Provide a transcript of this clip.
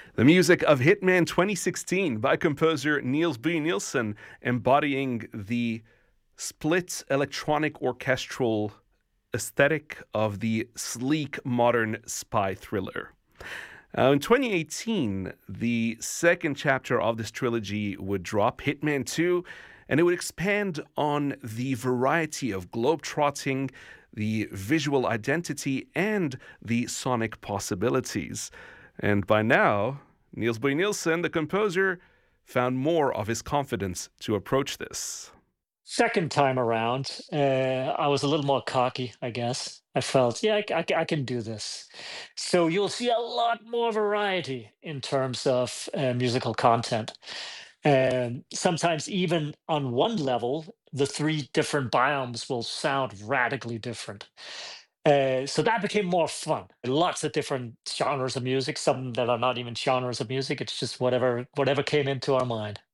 The music of Hitman 2016 by composer Niels B. Nielsen, embodying the split electronic orchestral aesthetic of the sleek modern spy thriller. In 2018, the second chapter of this trilogy would drop, Hitman 2, and it would expand on the variety of globetrotting, the visual identity, and the sonic possibilities. And by now, Niels B. Nielsen, the composer, found more of his confidence to approach this. Second time around, I was a little more cocky, I guess. I felt, yeah, I can do this. So you'll see a lot more variety in terms of musical content. Sometimes, even on one level, the three different biomes will sound radically different. So that became more fun. Lots of different genres of music, some that are not even genres of music. It's just whatever came into our mind.